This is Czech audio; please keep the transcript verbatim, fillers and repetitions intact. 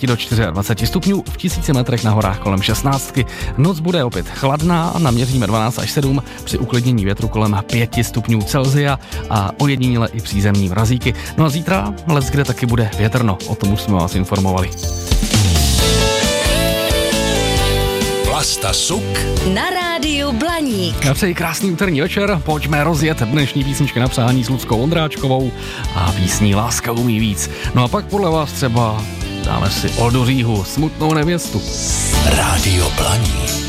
do dvacet čtyři stupňů, v tisíci metrech na horách kolem šestnáctky. Noc bude opět chladná, naměříme dvanáct až sedm, při uklidnění větru kolem pět stupňů Celsia a ojediněle i přízemní mrazíky. No a zítra leckde taky bude větrno, o tom už jsme vás informovali. Vlasta Suk na rádiu Blaník. Já přeji krásný úterní večer, pojďme rozjet dnešní písničky na přání s Luckou Ondráčkovou a písní Láska umí víc. No a pak podle vás třeba dáme si Oldu Říhu, Smutnou nevěstu. Rádio Blaník.